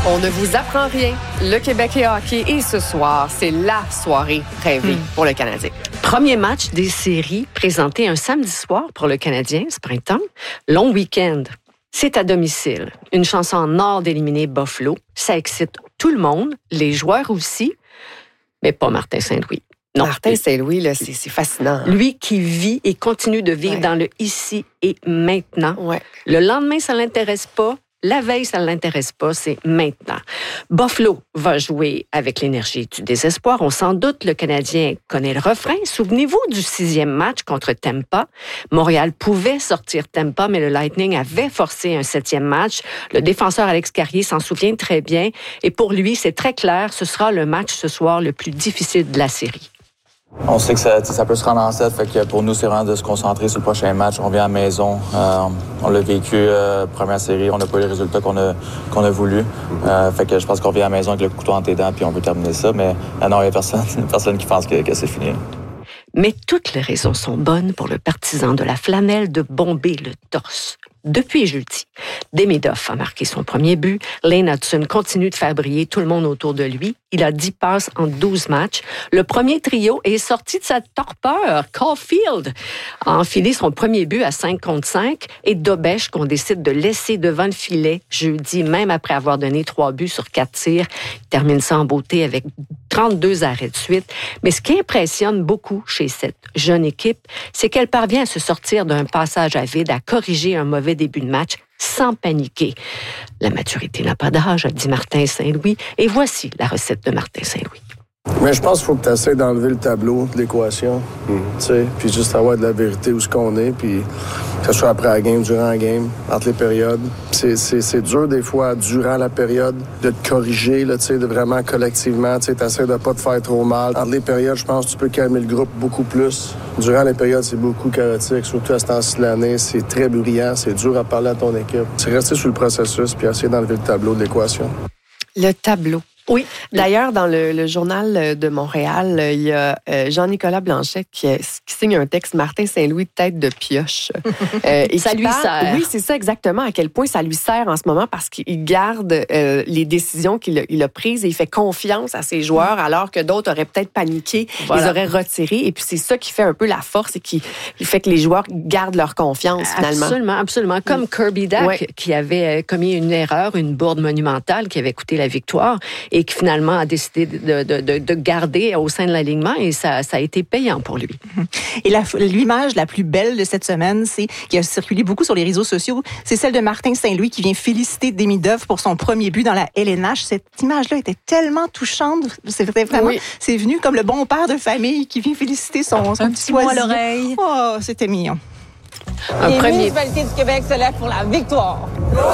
On ne vous apprend rien. Le Québec est hockey et ce soir, c'est la soirée rêvée pour le Canadien. Premier match des séries présenté un samedi soir pour le Canadien, ce printemps. Long week-end. C'est à domicile. Une chance en or d'éliminer Buffalo. Ça excite tout le monde, les joueurs aussi, mais pas Martin Saint-Louis. Non. Martin Saint-Louis, là, c'est fascinant. Lui qui vit et continue de vivre dans le ici et maintenant. Ouais. Le lendemain, ça ne l'intéresse pas. La veille, ça ne l'intéresse pas, c'est maintenant. Buffalo va jouer avec l'énergie du désespoir. On s'en doute, le Canadien connaît le refrain. Souvenez-vous du 6e match contre Tampa. Montréal pouvait sortir Tampa, mais le Lightning avait forcé un 7e match. Le défenseur Alex Carrier s'en souvient très bien. Et pour lui, c'est très clair, ce sera le match ce soir le plus difficile de la série. On sait que ça peut se rendre en 7, fait que pour nous, c'est vraiment de se concentrer sur le prochain match. On vient à la maison, on l'a vécu, première série, on n'a pas eu les résultats qu'on a voulu. Fait que je pense qu'on vient à la maison avec le couteau entre les dents puis on veut terminer ça, mais non, il n'y a personne qui pense que c'est fini. Mais toutes les raisons sont bonnes pour le partisan de la flanelle de bomber le torse. Depuis jeudi, Demidov a marqué son premier but. Lane Hudson continue de faire briller tout le monde autour de lui. Il a 10 passes en 12 matchs. Le premier trio est sorti de sa torpeur. Caulfield a enfilé son premier but à 5 contre 5 et Dobèche qu'on décide de laisser devant le filet jeudi, même après avoir donné 3 buts sur 4 tirs. Il termine ça en beauté avec 32 arrêts de suite. Mais ce qui impressionne beaucoup chez cette jeune équipe, c'est qu'elle parvient à se sortir d'un passage à vide, à corriger un mauvais début de match sans paniquer. La maturité n'a pas d'âge, a dit Martin Saint-Louis. Et voici la recette de Martin Saint-Louis. Mais je pense qu'il faut que tu essaies d'enlever le tableau de l'équation, tu sais, puis juste avoir de la vérité où ce qu'on est, puis que ce soit après la game, durant la game, entre les périodes. C'est dur des fois, durant la période, de te corriger, là, tu sais, de vraiment collectivement, tu sais, t'essaies de pas te faire trop mal. Entre les périodes, je pense que tu peux calmer le groupe beaucoup plus. Durant les périodes, c'est beaucoup chaotique, surtout à ce temps-ci de l'année, c'est très bruyant, c'est dur à parler à ton équipe. C'est rester sur le processus, puis essayer d'enlever le tableau de l'équation. Le tableau. Oui. D'ailleurs, dans le journal de Montréal, il y a Jean-Nicolas Blanchet qui signe un texte Martin Saint-Louis tête de pioche. Et ça lui sert. Oui, c'est ça exactement. À quel point ça lui sert en ce moment parce qu'il garde les décisions qu'il a prises et il fait confiance à ses joueurs alors que d'autres auraient peut-être paniqué, ils auraient retiré. Et puis c'est ça qui fait un peu la force et qui fait que les joueurs gardent leur confiance finalement. Absolument, absolument. Comme Kirby Dach qui avait commis une erreur, une bourde monumentale qui avait coûté la victoire. Et qui finalement a décidé de garder au sein de l'alignement et ça a été payant pour lui. Et l'image la plus belle de cette semaine, qui a circulé beaucoup sur les réseaux sociaux, c'est celle de Martin Saint-Louis qui vient féliciter Demidov pour son premier but dans la LNH. Cette image-là était tellement touchante. C'était vraiment, c'est venu comme le bon père de famille qui vient féliciter son petit mot à l'oreille. Oh, c'était mignon. Les municipalités du Québec se lèvent pour la victoire.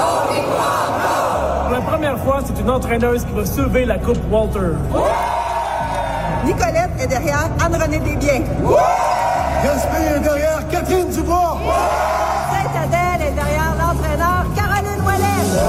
Pour la première fois, c'est une entraîneuse qui va soulever la Coupe Walter. Nicolette est derrière Anne-Renée Desbiens. Gaspé est derrière Catherine Dubois. Sainte-Adèle est derrière l'entraîneur Caroline Ouellet.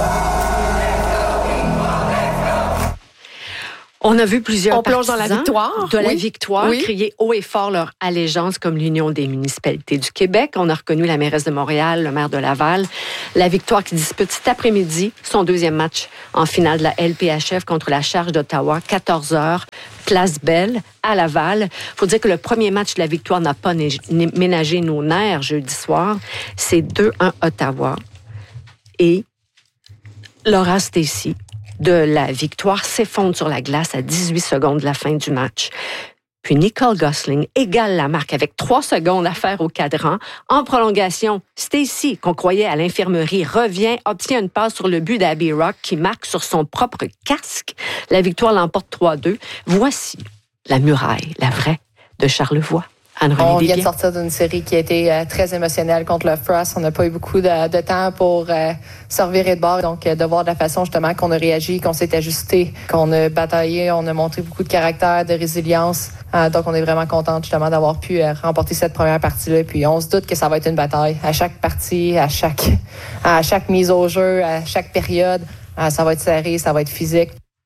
On a vu plusieurs plonge dans la victoire. De la victoire, crier haut et fort leur allégeance comme l'Union des municipalités du Québec. On a reconnu la mairesse de Montréal, le maire de Laval. La victoire qui dispute cet après-midi son deuxième match en finale de la LPHF contre la Charge d'Ottawa, 14h, Place Belle, à Laval. Il faut dire que le premier match de la victoire n'a pas ménagé nos nerfs jeudi soir. C'est 2-1 Ottawa. Et Laura Stacey de la victoire s'effondre sur la glace à 18 secondes de la fin du match. Puis Nicole Gosling égale la marque avec 3 secondes à faire au cadran. En prolongation, Stacey, qu'on croyait à l'infirmerie, revient, obtient une passe sur le but d'Abby Rock qui marque sur son propre casque. La victoire l'emporte 3-2. Voici la muraille, la vraie, de Charlevoix. On vient de sortir d'une série qui a été très émotionnelle contre le Frost. On n'a pas eu beaucoup de temps pour se revirer de bord. Donc, de voir de la façon justement qu'on a réagi, qu'on s'est ajusté, qu'on a bataillé, on a montré beaucoup de caractère, de résilience. Donc, on est vraiment contente justement d'avoir pu remporter cette première partie-là. Puis, on se doute que ça va être une bataille. À chaque partie, à chaque mise au jeu, à chaque période, ça va être serré, ça va être physique.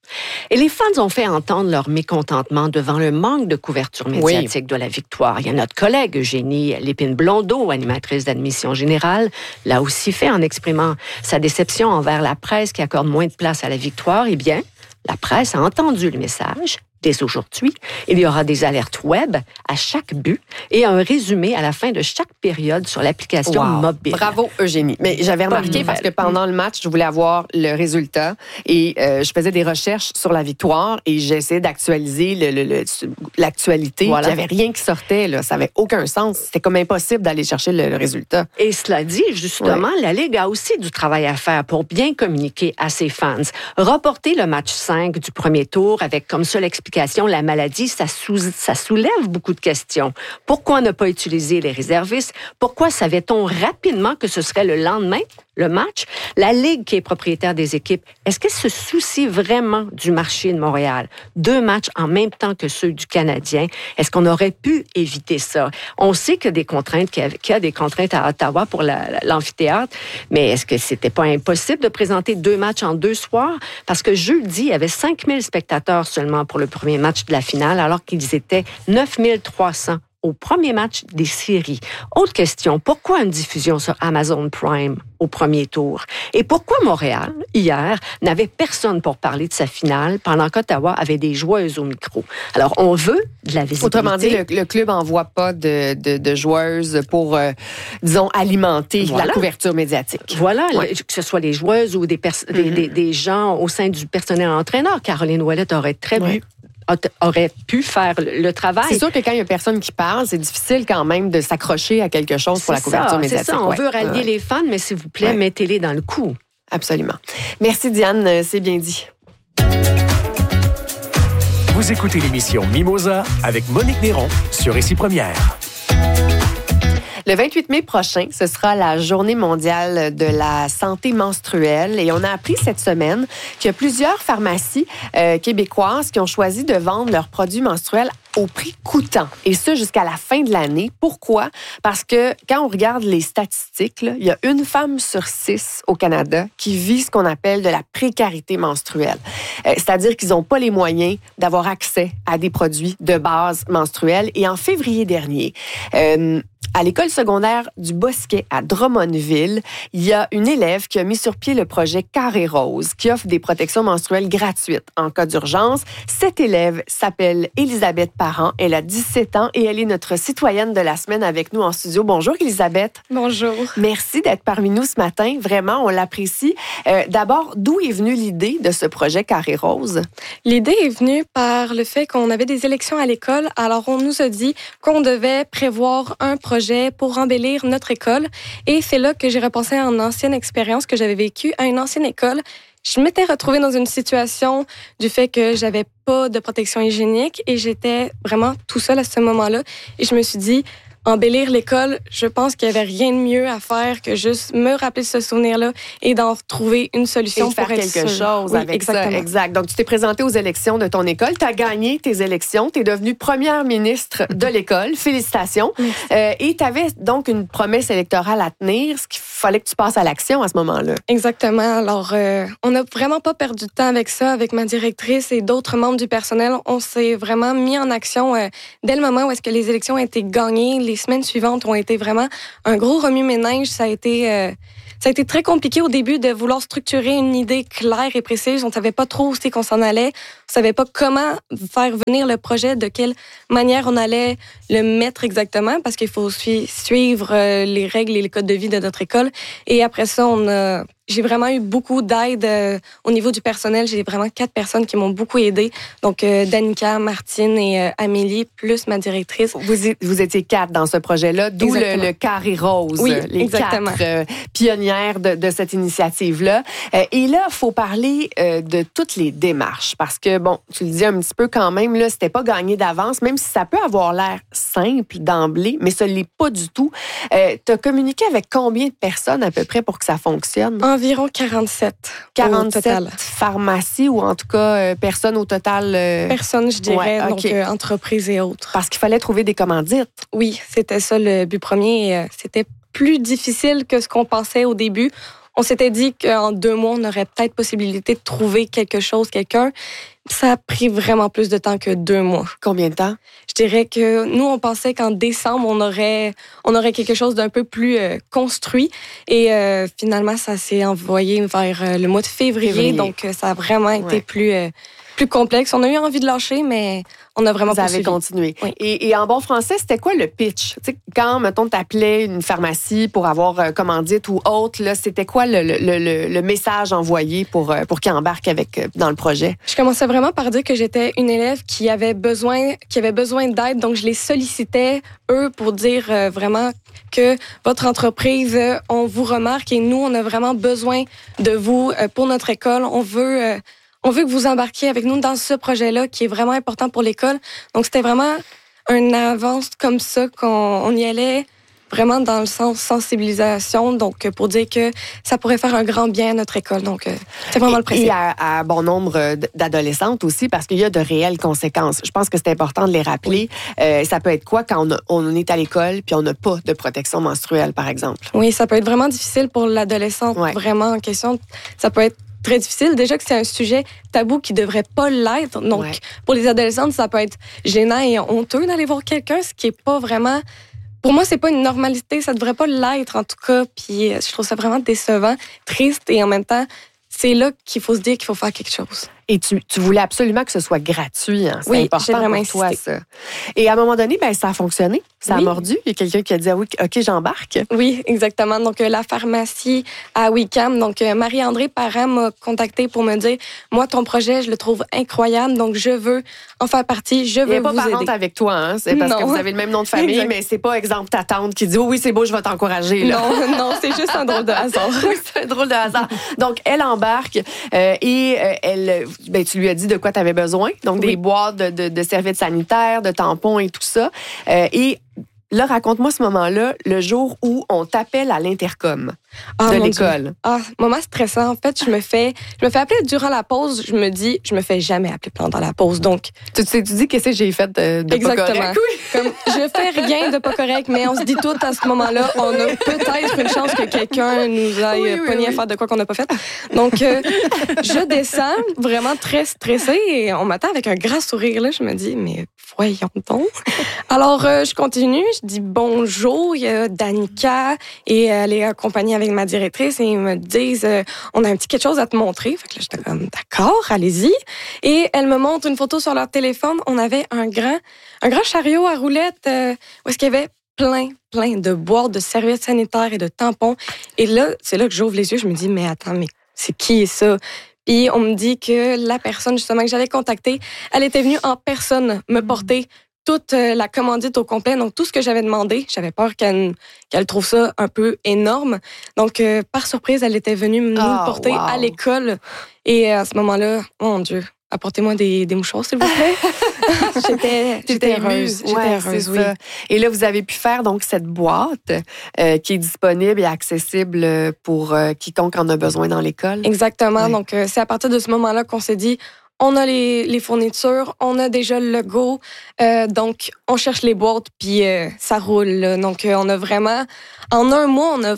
Et les fans ont fait entendre leur mécontentement devant le manque de couverture médiatique de la victoire. Il y a notre collègue Eugénie Lépine-Blondeau, animatrice d'Admission Générale, l'a aussi fait en exprimant sa déception envers la presse qui accorde moins de place à la victoire. Eh bien, la presse a entendu le message. Dès aujourd'hui, il y aura des alertes web à chaque but et un résumé à la fin de chaque période sur l'application mobile. Bravo, Eugénie. Mais j'avais remarqué parce que pendant le match, je voulais avoir le résultat et je faisais des recherches sur la victoire et j'essayais d'actualiser l'actualité. Voilà. Il n'y avait rien qui sortait. Là. Ça n'avait aucun sens. C'était comme impossible d'aller chercher le résultat. Et cela dit, justement, la Ligue a aussi du travail à faire pour bien communiquer à ses fans. Reporter le match 5 du premier tour avec comme seule explication la maladie, ça soulève beaucoup de questions. Pourquoi ne pas utiliser les réservistes? Pourquoi savait-on rapidement que ce serait le lendemain, le match? La Ligue qui est propriétaire des équipes, est-ce qu'elle se soucie vraiment du marché de Montréal? 2 matchs en même temps que ceux du Canadien. Est-ce qu'on aurait pu éviter ça? On sait qu'il y a des contraintes, qu'il y a des contraintes à Ottawa pour l'amphithéâtre, mais est-ce que c'était pas impossible de présenter 2 matchs en 2 soirs? Parce que jeudi, il y avait 5000 spectateurs seulement pour le premier match de la finale, alors qu'ils étaient 9300 au premier match des séries. Autre question, pourquoi une diffusion sur Amazon Prime au premier tour? Et pourquoi Montréal, hier, n'avait personne pour parler de sa finale pendant qu'Ottawa avait des joueuses au micro? Alors, on veut de la visibilité. Autrement dit, le club n'envoie pas de joueuses pour, disons, alimenter la couverture médiatique. Voilà, que ce soit les joueuses ou des gens au sein du personnel entraîneur. Caroline Ouellette aurait pu faire le travail. C'est sûr que quand il n'y a personne qui parle, c'est difficile quand même de s'accrocher à quelque chose pour la couverture médiatique. C'est ça, on veut rallier les fans, mais s'il vous plaît, mettez-les dans le coup. Absolument. Merci Diane, c'est bien dit. Vous écoutez l'émission Mimosa avec Monique Néron sur Récit Première. Le 28 mai prochain, ce sera la Journée mondiale de la santé menstruelle et on a appris cette semaine qu'il y a plusieurs pharmacies québécoises qui ont choisi de vendre leurs produits menstruels au prix coûtant. Et ça, jusqu'à la fin de l'année. Pourquoi? Parce que quand on regarde les statistiques, là, il y a 1 femme sur 6 au Canada qui vit ce qu'on appelle de la précarité menstruelle. C'est-à-dire qu'ils n'ont pas les moyens d'avoir accès à des produits de base menstruels. Et en février dernier, à l'école secondaire du Bosquet à Drummondville, il y a une élève qui a mis sur pied le projet Carré Rose, qui offre des protections menstruelles gratuites en cas d'urgence. Cette élève s'appelle Elisabeth Parent. Elle a 17 ans et elle est notre citoyenne de la semaine avec nous en studio. Bonjour, Elisabeth. Bonjour. Merci d'être parmi nous ce matin. Vraiment, on l'apprécie. D'abord, d'où est venue l'idée de ce projet Carré Rose? L'idée est venue par le fait qu'on avait des élections à l'école. Alors, on nous a dit qu'on devait prévoir un projet pour embellir notre école. Et c'est là que j'ai repensé à une ancienne expérience que j'avais vécue à une ancienne école. Je m'étais retrouvée dans une situation du fait que j'avais pas de protection hygiénique et j'étais vraiment tout seule à ce moment-là. Et je me suis dit, embellir l'école, je pense qu'il n'y avait rien de mieux à faire que juste me rappeler ce souvenir-là et d'en trouver une solution pour faire quelque chose avec ça. Exact. Donc, tu t'es présentée aux élections de ton école. Tu as gagné tes élections. Tu es devenue première ministre de l'école. Félicitations. Et tu avais donc une promesse électorale à tenir, ce qu'il fallait que tu passes à l'action à ce moment-là. Exactement. Alors, on n'a vraiment pas perdu de temps avec ça, avec ma directrice et d'autres membres du personnel. On s'est vraiment mis en action dès le moment où est-ce que les élections ont été gagnées. Les semaines suivantes ont été vraiment un gros remue-ménage. Ça a été très compliqué au début de vouloir structurer une idée claire et précise. On ne savait pas trop où c'est qu'on s'en allait. On ne savait pas comment faire venir le projet, de quelle manière on allait le mettre exactement, parce qu'il faut suivre les règles et les codes de vie de notre école. Et après ça, j'ai vraiment eu beaucoup d'aide au niveau du personnel. J'ai vraiment 4 personnes qui m'ont beaucoup aidée. Donc, Danica, Martine et Amélie, plus ma directrice. Vous étiez 4 dans ce projet-là, d'où le Carré Rose. Oui, les exactement. 4 pionnières de cette initiative-là. Et là, il faut parler de toutes les démarches. Parce que, bon, tu le dis un petit peu quand même, là, c'était pas gagné d'avance, même si ça peut avoir l'air simple d'emblée, mais ça ne l'est pas du tout. Tu as communiqué avec combien de personnes à peu près pour que ça fonctionne? Environ 47 au total. Pharmacies ou en tout cas personnes au total? Personnes, je dirais, ouais, okay. Donc entreprises et autres. Parce qu'il fallait trouver des commandites. Oui, c'était ça le but premier. C'était plus difficile que ce qu'on pensait au début. On s'était dit qu'en 2 mois, on aurait peut-être possibilité de trouver quelque chose, quelqu'un. Ça a pris vraiment plus de temps que 2 mois. Combien de temps? Je dirais que nous, on pensait qu'en décembre, on aurait quelque chose d'un peu plus construit. Et finalement, ça s'est envoyé vers le mois de février. Donc, ça a vraiment été plus complexe. On a eu envie de lâcher, mais on a vraiment poursuivi. Vous avez continué. Oui. Et en bon français, c'était quoi le pitch? Tu sais, quand, mettons, t'appelais une pharmacie pour avoir commandite ou autre, là, c'était quoi le message envoyé pour qu'ils embarquent dans le projet? Je commençais vraiment par dire que j'étais une élève qui avait besoin d'aide. Donc, je les sollicitais, eux, pour dire vraiment que votre entreprise, on vous remarque et nous, on a vraiment besoin de vous pour notre école. On veut que vous embarquiez avec nous dans ce projet-là qui est vraiment important pour l'école. Donc, c'était vraiment une avance comme ça qu'on y allait vraiment dans le sens sensibilisation, donc pour dire que ça pourrait faire un grand bien à notre école. Donc, c'est vraiment le principe. Et à bon nombre d'adolescentes aussi, parce qu'il y a de réelles conséquences. Je pense que c'est important de les rappeler. Ça peut être quoi quand on est à l'école puis on n'a pas de protection menstruelle, par exemple? Oui, ça peut être vraiment difficile pour l'adolescente vraiment en question. Ça peut être très difficile. Déjà que c'est un sujet tabou qui devrait pas l'être. Donc, pour les adolescentes, ça peut être gênant et honteux d'aller voir quelqu'un, ce qui est pas vraiment... Pour moi, c'est pas une normalité. Ça devrait pas l'être, en tout cas. Puis, je trouve ça vraiment décevant, triste et en même temps, c'est là qu'il faut se dire qu'il faut faire quelque chose. Et tu voulais absolument que ce soit gratuit. Hein? C'est important j'ai vraiment pour toi, insisté. ça. Et à un moment donné, ça a fonctionné. Ça a mordu. Il y a quelqu'un qui a dit, oui, OK, j'embarque. Oui, exactement. Donc, la pharmacie à Wickham. Donc, Marie-André Parent m'a contactée pour me dire, moi, ton projet, je le trouve incroyable. Donc, je veux en faire partie. Je veux vous aider. Il n'y a pas parente avec toi, hein? C'est parce que vous avez le même nom de famille, mais c'est pas, exemple, ta tante qui dit, oh, oui, c'est beau, je vais t'encourager. Là. Non, c'est juste un drôle de hasard. Oui, c'est un drôle de hasard. Donc, elle embarque et elle... tu lui as dit de quoi tu avais besoin. Donc, des boîtes de serviettes sanitaires, de tampons et tout ça. Et là, raconte-moi ce moment-là, le jour où on t'appelle à l'intercom de l'école. Moment stressant. En fait, je me fais appeler durant la pause. Je me dis, je me fais jamais appeler pendant la pause. Donc, tu dis qu'est-ce que j'ai fait de pas correct? Oui. Comme, je fais rien de pas correct, mais on se dit tout à ce moment-là, on a peut-être une chance que quelqu'un nous aille pogné à faire de quoi qu'on n'a pas fait. Donc, je descends vraiment très stressée et on m'attend avec un grand sourire. Là, je me dis, mais voyons donc. Alors, je continue. Je dis bonjour. Il y a Danica et elle est accompagnée avec ma directrice et ils me disent on a un petit quelque chose à te montrer. Fait que là, j'étais comme d'accord, allez-y. Et elle me montre une photo sur leur téléphone. On avait un grand chariot à roulettes où est-ce qu'il y avait plein de boîtes de serviettes sanitaires et de tampons. Et là, c'est là que j'ouvre les yeux. Je me dis mais attends, mais c'est qui ça? Puis on me dit que la personne justement que j'avais contactée, elle était venue en personne me porter toute la commandite au complet. Donc, tout ce que j'avais demandé, j'avais peur qu'elle trouve ça un peu énorme. Donc, par surprise, elle était venue nous le porter à l'école. Et à ce moment-là, mon Dieu, apportez-moi des mouchoirs, s'il vous plaît. J'étais heureuse. J'étais heureuse, oui. Ça. Et là, vous avez pu faire donc cette boîte qui est disponible et accessible pour quiconque en a besoin dans l'école. Exactement. Oui. Donc, c'est à partir de ce moment-là qu'on s'est dit, on a les fournitures, on a déjà le logo, donc on cherche les boîtes, puis ça roule. Là. Donc, on a vraiment... En un mois, on a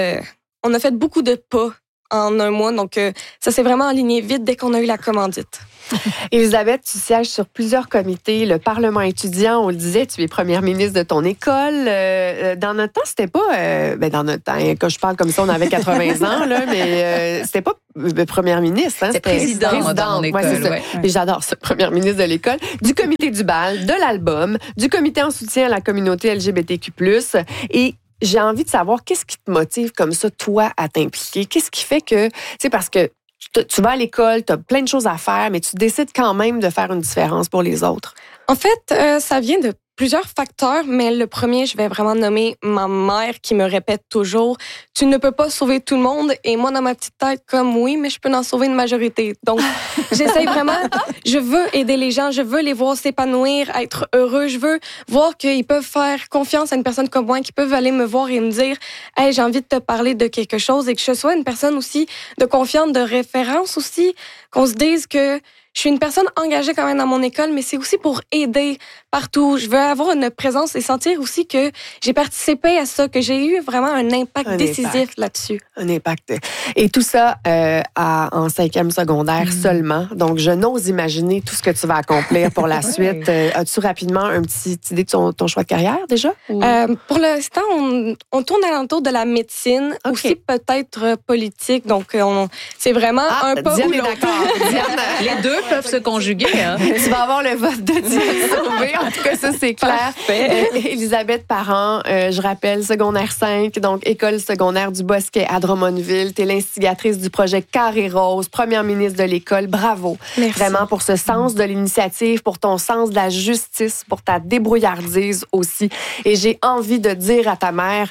fait beaucoup de pas en un mois. Donc, ça s'est vraiment aligné vite dès qu'on a eu la commandite. Elisabeth, tu sièges sur plusieurs comités. Le Parlement étudiant, on le disait, tu es première ministre de ton école. Dans notre temps, c'était pas... dans notre temps, quand je parle comme ça, on avait 80 ans, là, mais c'était pas première ministre. Hein, c'était présidente dans l'école. Ouais, c'est ça. Et j'adore ça, première ministre de l'école. Du comité du bal, de l'album, du comité en soutien à la communauté LGBTQ+. Et j'ai envie de savoir, qu'est-ce qui te motive comme ça, toi, à t'impliquer? Qu'est-ce qui fait que... Tu sais, parce que tu vas à l'école, tu as plein de choses à faire, mais tu décides quand même de faire une différence pour les autres. En fait, ça vient de plusieurs facteurs, mais le premier, je vais vraiment nommer ma mère qui me répète toujours « Tu ne peux pas sauver tout le monde » et moi, dans ma petite tête, comme « Oui, mais je peux en sauver une majorité ». Donc, j'essaye vraiment, je veux aider les gens, je veux les voir s'épanouir, être heureux, je veux voir qu'ils peuvent faire confiance à une personne comme moi, qu'ils peuvent aller me voir et me dire « Hey, j'ai envie de te parler de quelque chose » et que je sois une personne aussi de confiance, de référence aussi, qu'on se dise que je suis une personne engagée quand même dans mon école, mais c'est aussi pour aider partout. Je veux avoir une présence et sentir aussi que j'ai participé à ça, que j'ai eu vraiment un impact décisif là-dessus. Un impact. Et tout ça en 5e secondaire seulement. Donc, je n'ose imaginer tout ce que tu vas accomplir pour la suite. As-tu rapidement une petite idée de ton choix de carrière déjà? Pour l'instant, on tourne alentour de la médecine, aussi peut-être politique. Donc, c'est vraiment un pas Diane ou est l'autre. d'accord. Diane, les deux peuvent se conjuguer. Hein? Tu vas avoir le vote de Diane Sauvé. En tout cas, ça, c'est clair. Élisabeth Parent, je rappelle, secondaire 5, donc école secondaire du Bosquet à Drummondville. Tu es l'instigatrice du projet Carré Rose, première ministre de l'école. Bravo. Merci. Vraiment pour ce sens de l'initiative, pour ton sens de la justice, pour ta débrouillardise aussi. Et j'ai envie de dire à ta mère,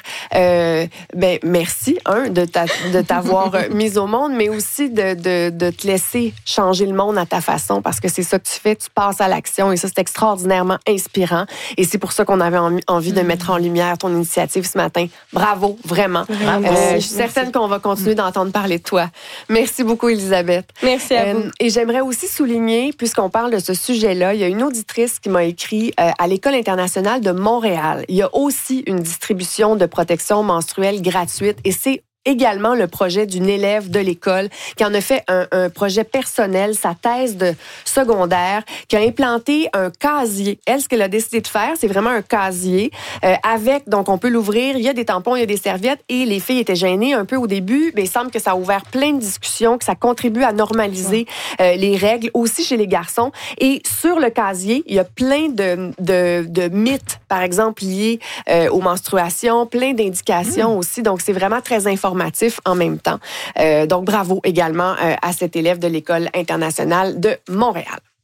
merci, de t'avoir mise au monde, mais aussi de te laisser changer le monde à ta façon, parce que c'est ça que tu fais, tu passes à l'action, et ça, c'est extraordinairement inspirant. Et c'est pour ça qu'on avait envie de mettre en lumière ton initiative ce matin. Bravo, vraiment. Je suis certaine qu'on va continuer d'entendre parler de toi. Merci beaucoup, Élisabeth. Merci à vous. Et j'aimerais aussi souligner, puisqu'on parle de ce sujet-là, il y a une auditrice qui m'a écrit à l'École internationale de Montréal. Il y a aussi une distribution de protection menstruelle gratuite, et c'est également le projet d'une élève de l'école qui en a fait un projet personnel, sa thèse de secondaire, qui a implanté un casier. Elle, ce qu'elle a décidé de faire, c'est vraiment un casier avec, donc on peut l'ouvrir, il y a des tampons, il y a des serviettes, et les filles étaient gênées un peu au début, mais il semble que ça a ouvert plein de discussions, que ça contribue à normaliser les règles, aussi chez les garçons. Et sur le casier, il y a plein de mythes, par exemple, liés aux menstruations, plein d'indications aussi, donc c'est vraiment très informatif en même temps. Donc, bravo également à cette élève de l'École internationale de Montréal.